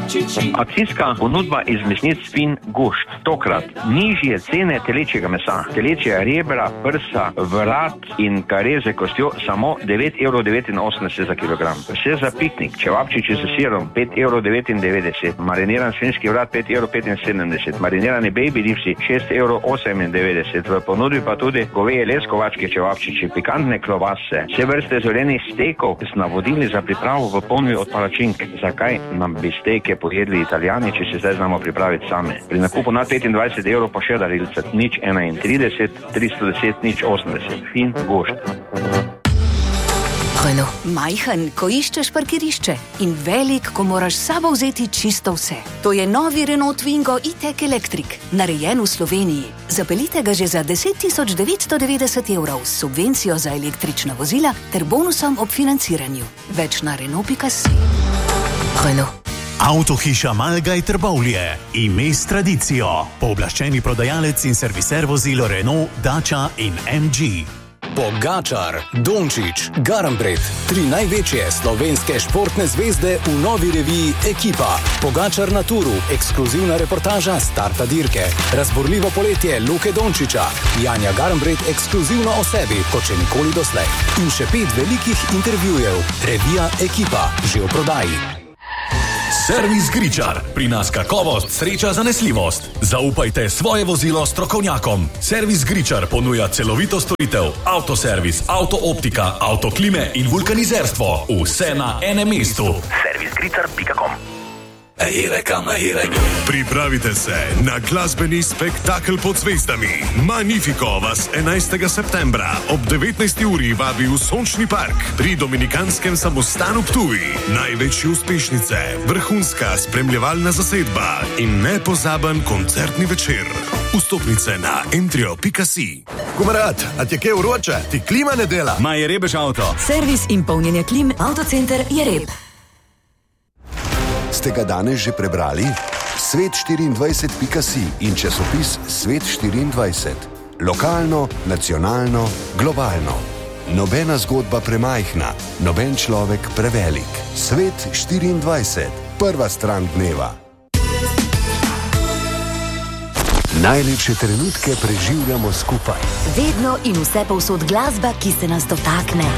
Akcijska ponudba iz mesnic Fin Gušt. Tokrat nižje cene telečjega mesa, telečja rebra, prsa, vrat in kareze kostjo samo 9,89 € za kilogram. Vse za piknik, čevapčiči z sirom 5,99 €, mariniran svinjski vrat 5,75 €, marinirani baby ribsi 6,98 €, v ponudbi pa tudi goveje leskovačke čevapčiči, pikantne klobase, vse vrste zelenih stekov z navodili za pripravo v ponudbi od palačink. Zakaj nam bi steke pojedli Italijani, če se zdaj znamo pripraviti sami? Pri nakupu nad 25 € pošlje darilce 031 310 080. Fin Gušt. Renault. Majhen, ko iščeš parkirišče in velik, ko moraš s sabo vzeti čisto vse. To je novi Renault Twingo E-Tech Electric, narejen v Sloveniji. Zapeljite ga že za 10 990 € s subvencijo za električna vozila ter bonusom ob financiranju. Več na Renault.si. Renault. Avtohiša Malgaj Trbovlje. Ime s tradicijo. Pooblaščeni prodajalec in serviser vozil Renault, Dacia in MG. Pogačar, Dončić, Garnbret, 3 največje slovenske športne zvezde v novi reviji Ekipa. Pogačar na turu, ekskluzivna reportaža starta dirke. Razborljivo poletje Luke Dončića, Janja Garnbret ekskluzivno o sebi, kot še nikoli doslej. In še 5 velikih intervjujev. Revija Ekipa, že v prodaji. Servis Gričar. Pri nas kakovost, sreča, zanesljivost. Zaupajte svoje vozilo strokovnjakom. Servis Gričar ponuja celovito storitev, avtoservis, avtooptika, avtoklime in vulkanizerstvo. Vse na enem mestu. servisgričar.com. Pripravite se na glasbeni spektakel pod zvezdami. Magnifico vas 11. septembra ob 19. uri vabi v Sončni park pri Dominikanskem samostanu Ptuj. Največje uspešnice, vrhunska spremljevalna zasedba in nepozaben koncertni večer. Vstopnice na entrio.si. Kumarat, a ti je kaj vroče? Ti klima ne dela? Ma je rebež avto. Servis in polnjenje klim Avtocenter Jereb. Ste ga danes že prebrali? Svet24.si in časopis Svet 24. Lokalno, nacionalno, globalno. Nobena zgodba premajhna, noben človek prevelik. Svet 24. Prva stran dneva. Najlepše trenutke preživljamo skupaj. Vedno in vse povsod glasba, ki se nas dotakne.